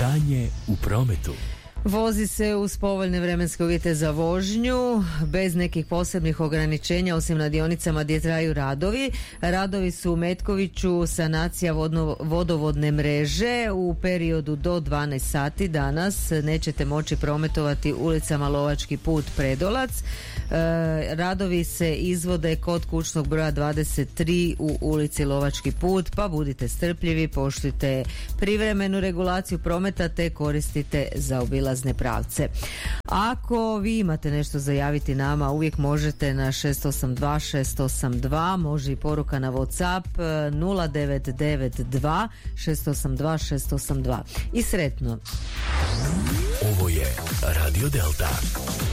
Stanje u prometu. Vozi se uz povoljne vremenske uvjete za vožnju, bez nekih posebnih ograničenja, osim na dionicama gdje traju radovi. Radovi su u Metkoviću sanacija vodovodne mreže. U periodu do 12 sati danas nećete moći prometovati ulicama Lovački put Predolac. Radovi se izvode kod kućnog broja 23 u ulici Lovački put, pa budite strpljivi, poštujte privremenu regulaciju prometa te koristite zaobilazne pravce. Ako vi imate nešto zajaviti nama, uvijek možete na 682 može i poruka na WhatsApp 0992 682 682. I sretno. Ovo je Radio Delta.